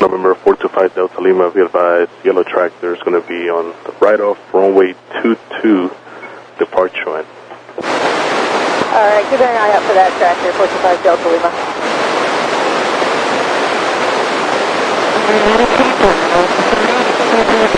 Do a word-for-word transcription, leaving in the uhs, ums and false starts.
November four two five Delta Lima, be advised, yellow tractor is going to be on the right off runway two two, departure line. All right, keep an eye out for that tractor, four two five Delta Lima.